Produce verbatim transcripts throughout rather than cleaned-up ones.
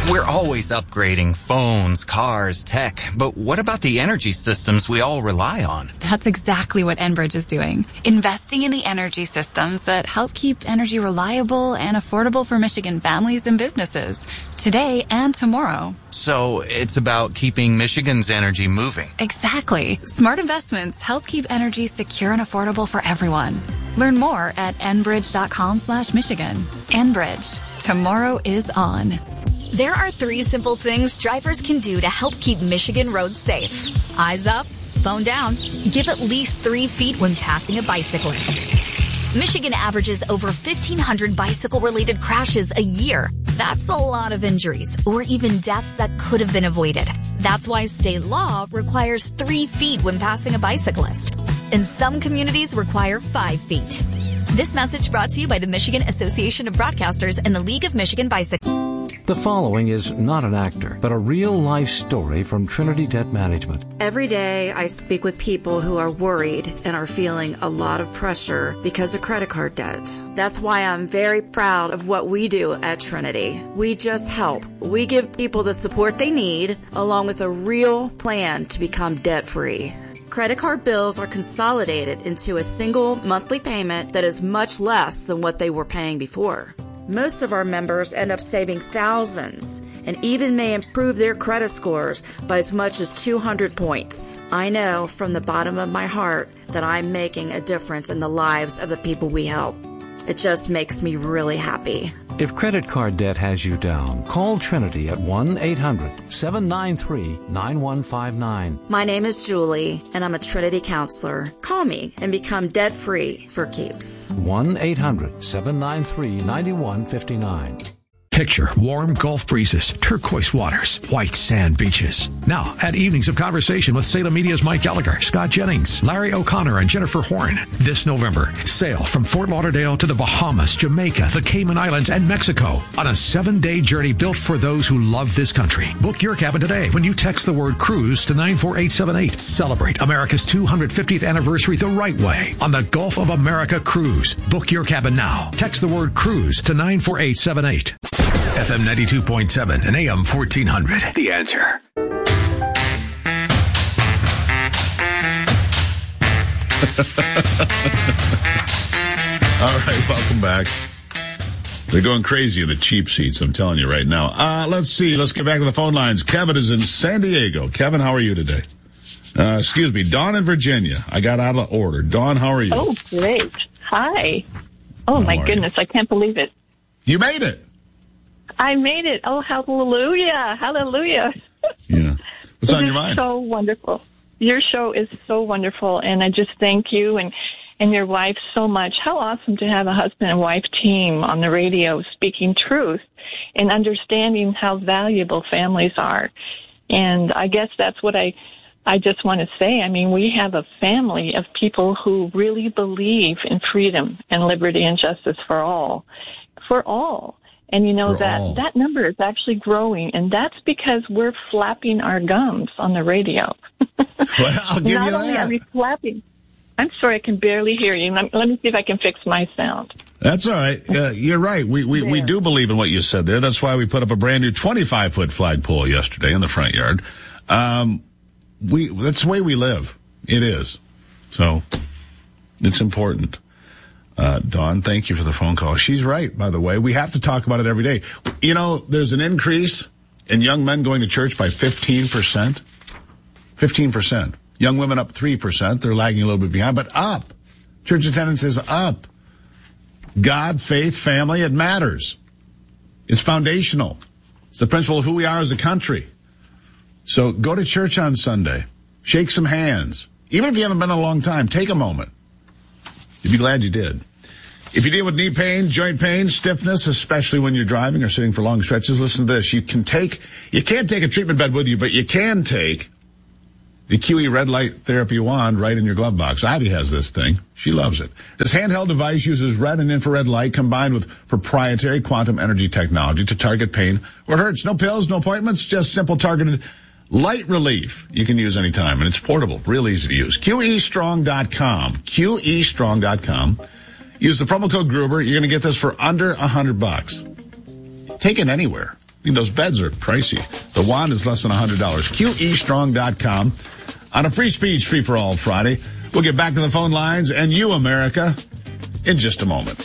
We're always upgrading phones, cars, tech, but what about the energy systems we all rely on? That's exactly what Enbridge is doing. Investing in the energy systems that help keep energy reliable and affordable for Michigan families and businesses, today and tomorrow. So it's about keeping Michigan's energy moving. Exactly. Smart investments help keep energy secure and affordable for everyone. Learn more at enbridge.com slash Michigan. Enbridge. Tomorrow is on. There are three simple things drivers can do to help keep Michigan roads safe. Eyes up, phone down, give at least three feet when passing a bicyclist. Michigan averages over fifteen hundred bicycle-related crashes a year. That's a lot of injuries, or even deaths that could have been avoided. That's why state law requires three feet when passing a bicyclist. And some communities require five feet. This message brought to you by the Michigan Association of Broadcasters and the League of Michigan Bicyclists. The following is not an actor, but a real-life story from Trinity Debt Management. Every day I speak with people who are worried and are feeling a lot of pressure because of credit card debt. That's why I'm very proud of what we do at Trinity. We just help. We give people the support they need, along with a real plan to become debt-free. Credit card bills are consolidated into a single monthly payment that is much less than what they were paying before. Most of our members end up saving thousands and even may improve their credit scores by as much as two hundred points. I know from the bottom of my heart that I'm making a difference in the lives of the people we help. It just makes me really happy. If credit card debt has you down, call Trinity at one eight hundred seven nine three nine one five nine. My name is Julie, and I'm a Trinity counselor. Call me and become debt-free for keeps. one eight hundred seven nine three nine one five nine. Picture warm Gulf breezes, turquoise waters, white sand beaches. Now, add evenings of conversation with Salem Media's Mike Gallagher, Scott Jennings, Larry O'Connor, and Jennifer Horn. This November, sail from Fort Lauderdale to the Bahamas, Jamaica, the Cayman Islands, and Mexico on a seven-day journey built for those who love this country. Book your cabin today when you text the word cruise to nine four eight seven eight. Celebrate America's two hundred fiftieth anniversary the right way on the Gulf of America Cruise. Book your cabin now. Text the word cruise to nine four eight seven eight. F M ninety-two point seven and A M fourteen hundred. The Answer. All right, welcome back. They're going crazy in the cheap seats, I'm telling you right now. Uh, let's see. Let's get back to the phone lines. Kevin is in San Diego. Kevin, how are you today? Uh, excuse me, Dawn in Virginia. I got out of order. Dawn, how are you? Oh, great. Hi. Oh, how my goodness. You? I can't believe it. You made it. I made it. Oh, hallelujah. Hallelujah. Yeah. What's on your mind? So wonderful. Your show is so wonderful, and I just thank you and, and your wife so much. How awesome to have a husband and wife team on the radio speaking truth and understanding how valuable families are. And I guess that's what I, I just want to say. I mean, we have a family of people who really believe in freedom and liberty and justice for all. For all. And you know For that all. that number is actually growing, and that's because we're flapping our gums on the radio. Well, I'll give Not you only that. are we flapping. I'm sorry, I can barely hear you. Let me see if I can fix my sound. That's all right. Uh, you're right. We we, we do believe in what you said there. That's why we put up a brand new twenty-five foot flagpole yesterday in the front yard. Um, we that's the way we live. It is. So it's important. Uh, Dawn, thank you for the phone call. She's right, by the way. We have to talk about it every day. You know, there's an increase in young men going to church by fifteen percent. fifteen percent. Young women up three percent. They're lagging a little bit behind, but up. Church attendance is up. God, faith, family, it matters. It's foundational. It's the principle of who we are as a country. So go to church on Sunday. Shake some hands. Even if you haven't been in a long time, take a moment. You'd be glad you did. If you deal with knee pain, joint pain, stiffness, especially when you're driving or sitting for long stretches, listen to this. You can take, you can't take a treatment bed with you, but you can take the Q E red light therapy wand right in your glove box. Ivy has this thing. She loves it. This handheld device uses red and infrared light combined with proprietary quantum energy technology to target pain where it hurts. No pills, no appointments, just simple targeted light relief you can use anytime, and it's portable, real easy to use. Q E strong dot com. Q E strong dot com. Use the promo code Gruber. You're going to get this for under one hundred bucks. Take it anywhere. I mean, those beds are pricey. The wand is less than one hundred dollars. Q E strong dot com. On a free speech, free for all Friday. We'll get back to the phone lines and you, America, in just a moment.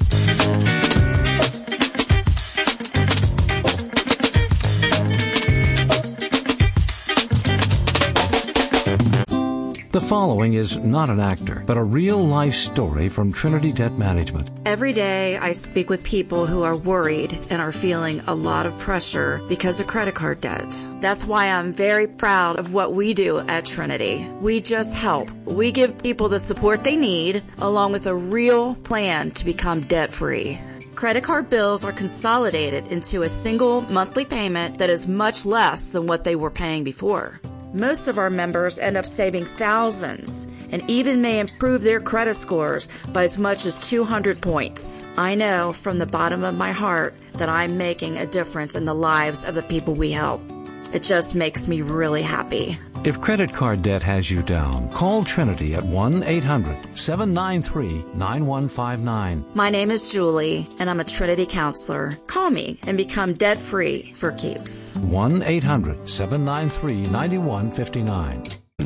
The following is not an actor, but a real-life story from Trinity Debt Management. Every day I speak with people who are worried and are feeling a lot of pressure because of credit card debt. That's why I'm very proud of what we do at Trinity. We just help. We give people the support they need, along with a real plan to become debt-free. Credit card bills are consolidated into a single monthly payment that is much less than what they were paying before. Most of our members end up saving thousands and even may improve their credit scores by as much as two hundred points. I know from the bottom of my heart that I'm making a difference in the lives of the people we help. It just makes me really happy. If credit card debt has you down, call Trinity at one eight hundred seven nine three nine one five nine. My name is Julie, and I'm a Trinity counselor. Call me and become debt-free for keeps. one eight hundred seven nine three nine one five nine.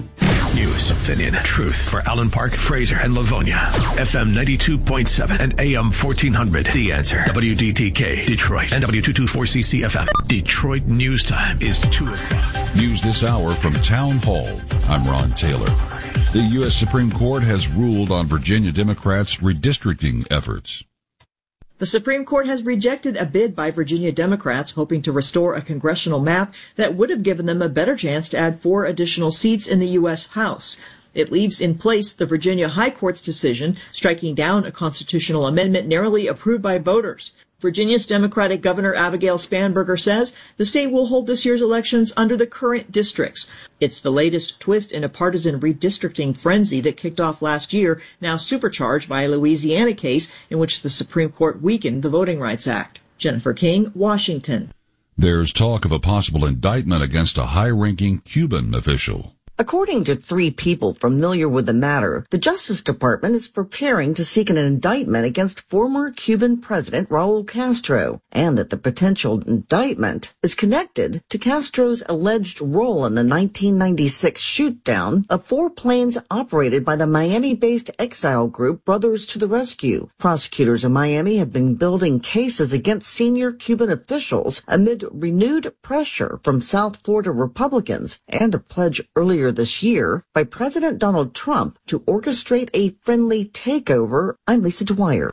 News, opinion, truth for Allen Park, Fraser, and Livonia. F M ninety-two point seven and A M fourteen hundred. The Answer. W D T K, Detroit. And W two twenty-four C C F M. Detroit News Time is two o'clock. News this hour from Town Hall. I'm Ron Taylor. The U S Supreme Court has ruled on Virginia Democrats' redistricting efforts. The Supreme Court has rejected a bid by Virginia Democrats hoping to restore a congressional map that would have given them a better chance to add four additional seats in the U S House. It leaves in place the Virginia High Court's decision striking down a constitutional amendment narrowly approved by voters. Virginia's Democratic Governor Abigail Spanberger says the state will hold this year's elections under the current districts. It's the latest twist in a partisan redistricting frenzy that kicked off last year, now supercharged by a Louisiana case in which the Supreme Court weakened the Voting Rights Act. Jennifer King, Washington. There's talk of a possible indictment against a high-ranking Cuban official. According to three people familiar with the matter, the Justice Department is preparing to seek an indictment against former Cuban President Raul Castro, and that the potential indictment is connected to Castro's alleged role in the nineteen ninety-six shoot-down of four planes operated by the Miami-based exile group Brothers to the Rescue. Prosecutors in Miami have been building cases against senior Cuban officials amid renewed pressure from South Florida Republicans and a pledge earlier this year by President Donald Trump to orchestrate a friendly takeover. I'm Lisa Dwyer.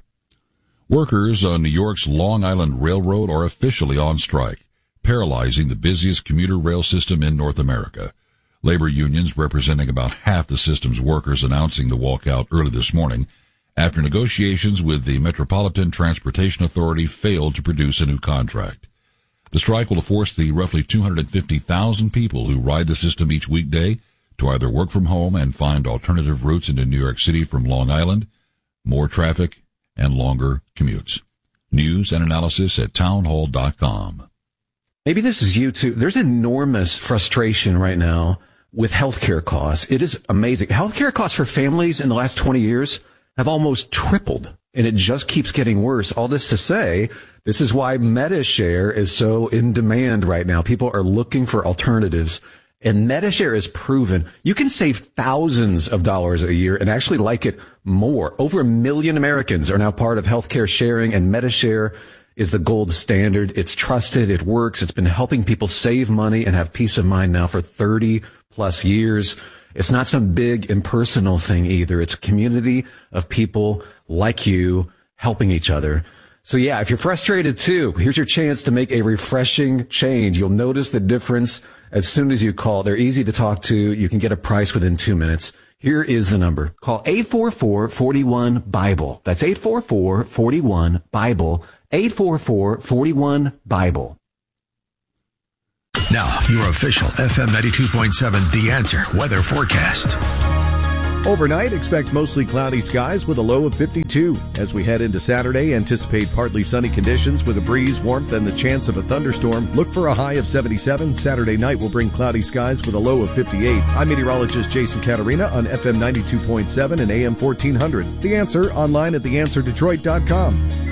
Workers on New York's Long Island Railroad are officially on strike, paralyzing the busiest commuter rail system in North America. Labor unions representing about half the system's workers announcing the walkout early this morning after negotiations with the Metropolitan Transportation Authority failed to produce a new contract. The strike will force the roughly two hundred fifty thousand people who ride the system each weekday to either work from home and find alternative routes into New York City from Long Island, more traffic, and longer commutes. News and analysis at townhall dot com. Maybe this is you too. There's enormous frustration right now with healthcare costs. It is amazing. Healthcare costs for families in the last twenty years have almost tripled, and it just keeps getting worse. All this to say, this is why MediShare is so in demand right now. People are looking for alternatives, and MediShare is proven you can save thousands of dollars a year and actually like it more. Over a million Americans are now part of healthcare sharing, and MediShare is the gold standard. It's trusted. It works. It's been helping people save money and have peace of mind now for thirty plus years. It's not some big impersonal thing either. It's a community of people like you helping each other. So yeah, if you're frustrated too, here's your chance to make a refreshing change. You'll notice the difference as soon as you call. They're easy to talk to. You can get a price within two minutes. Here is the number. Call eight four four, four one, BIBLE. That's eight four four, four one, BIBLE. eight four four, four one, BIBLE. Now, your official F M ninety-two point seven The Answer weather forecast. Overnight, expect mostly cloudy skies with a low of fifty-two. As we head into Saturday, anticipate partly sunny conditions with a breeze, warmth, and the chance of a thunderstorm. Look for a high of seventy-seven. Saturday night will bring cloudy skies with a low of fifty-eight. I'm meteorologist Jason Caterina on F M ninety-two point seven and A M fourteen hundred. The Answer, online at the answer detroit dot com.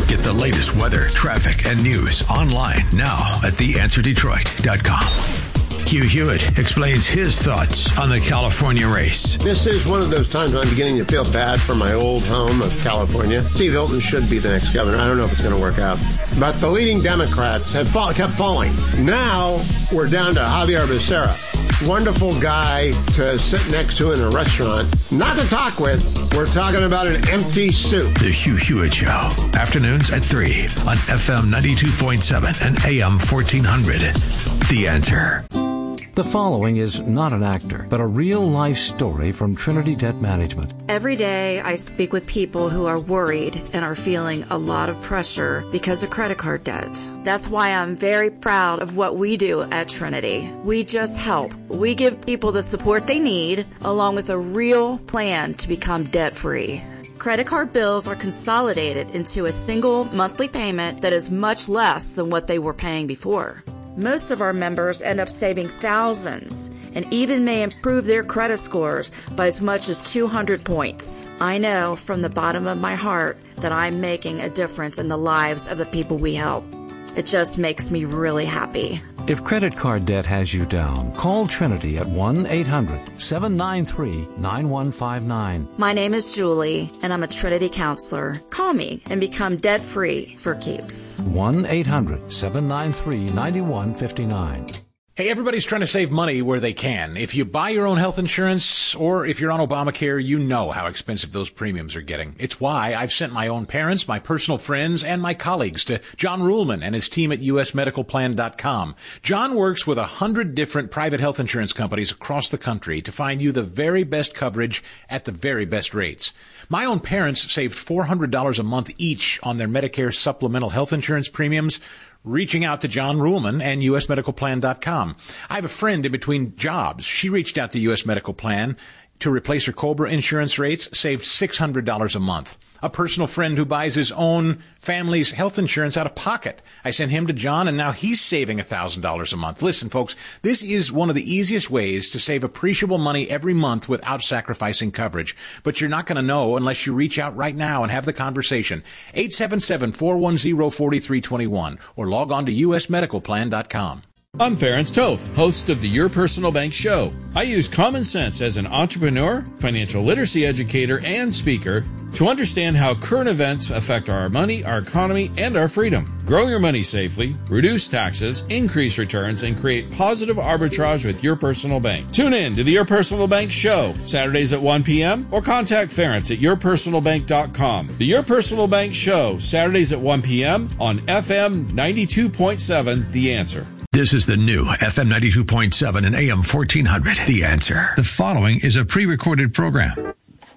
Get the latest weather, traffic, and news online now at the answer detroit dot com. Hugh Hewitt explains his thoughts on the California race. This is one of those times I'm beginning to feel bad for my old home of California. Steve Hilton should be the next governor. I don't know if it's going to work out. But the leading Democrats have fall, kept falling. Now we're down to Javier Becerra. Wonderful guy to sit next to in a restaurant. Not to talk with. We're talking about an empty soup. The Hugh Hewitt Show. Afternoons at three on F M ninety-two point seven and A M fourteen hundred. The Answer. The following is not an actor, but a real-life story from Trinity Debt Management. Every day I speak with people who are worried and are feeling a lot of pressure because of credit card debt. That's why I'm very proud of what we do at Trinity. We just help. We give people the support they need, along with a real plan to become debt-free. Credit card bills are consolidated into a single monthly payment that is much less than what they were paying before. Most of our members end up saving thousands and even may improve their credit scores by as much as two hundred points. I know from the bottom of my heart that I'm making a difference in the lives of the people we help. It just makes me really happy. If credit card debt has you down, call Trinity at one eight hundred seven nine three nine one five nine. My name is Julie, and I'm a Trinity counselor. Call me and become debt-free for keeps. one eight hundred seven nine three nine one five nine. Hey, everybody's trying to save money where they can. If you buy your own health insurance or if you're on Obamacare, you know how expensive those premiums are getting. It's why I've sent my own parents, my personal friends, and my colleagues to John Ruhlman and his team at U S medical plan dot com. John works with a hundred different private health insurance companies across the country to find you the very best coverage at the very best rates. My own parents saved four hundred dollars a month each on their Medicare supplemental health insurance premiums, reaching out to John Ruhlman and U S medical plan dot com. I have a friend in between jobs. She reached out to U S Medical Plan to replace her COBRA insurance rates, saved six hundred dollars a month. A personal friend who buys his own family's health insurance out of pocket. I sent him to John, and now he's saving one thousand dollars a month. Listen, folks, this is one of the easiest ways to save appreciable money every month without sacrificing coverage. But you're not going to know unless you reach out right now and have the conversation. eight seven seven, four one zero, four three two one or log on to U S medical plan dot com. I'm Ferenc Toth, host of the Your Personal Bank Show. I use common sense as an entrepreneur, financial literacy educator, and speaker to understand how current events affect our money, our economy, and our freedom. Grow your money safely, reduce taxes, increase returns, and create positive arbitrage with Your Personal Bank. Tune in to the Your Personal Bank Show, Saturdays at one p.m. or contact Ferenc at your personal bank dot com. The Your Personal Bank Show, Saturdays at one p.m. on F M ninety-two point seven, The Answer. This is the new F M ninety-two point seven and A M fourteen hundred. The Answer. The following is a pre-recorded program.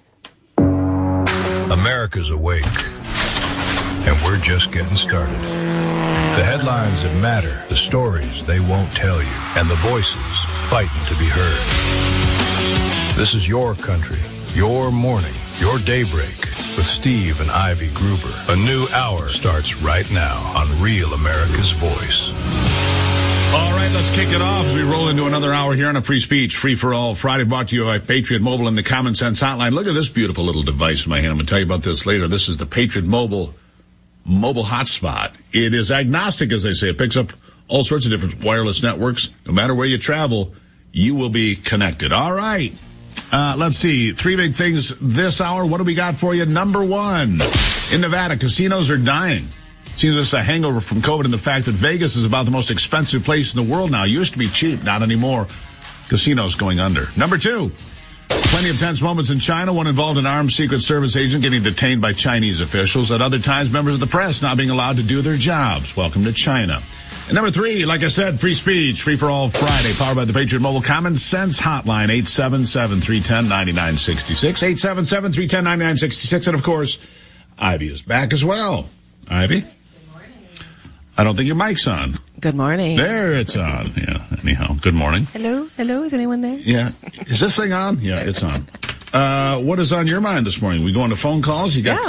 America's awake, and we're just getting started. The headlines that matter, the stories they won't tell you, and the voices fighting to be heard. This is your country, your morning, your daybreak with Steve and Ivy Gruber. A new hour starts right now on Real America's Voice. All right, let's kick it off as we roll into another hour here on a Free Speech, Free for All Friday, brought to you by Patriot Mobile and the Common Sense Hotline. Look at this beautiful little device in my hand. I'm going to tell you about this later. This is the Patriot Mobile mobile hotspot. It is agnostic, as they say. It picks up all sorts of different wireless networks. No matter where you travel, you will be connected. All right. Uh, let's see. Three big things this hour. What do we got for you? Number one, in Nevada, casinos are dying. Seems this is a hangover from COVID and the fact that Vegas is about the most expensive place in the world now. Used to be cheap, not anymore. Casinos going under. Number two, plenty of tense moments in China. One involved an armed Secret Service agent getting detained by Chinese officials. At other times, members of the press not being allowed to do their jobs. Welcome to China. And number three, like I said, free speech, free for all Friday, powered by the Patriot Mobile Common Sense Hotline, eight seven seven, three one zero, nine nine six six, eight seven seven, three one zero, nine nine six six. And of course, Ivy is back as well. Ivy? I don't think your mic's on. Good morning. There, it's on. Yeah, anyhow, good morning. Hello? Hello? Is anyone there? Yeah. Is this thing on? Yeah, it's on. Uh, what is on your mind this morning? We going to phone calls? You got yeah,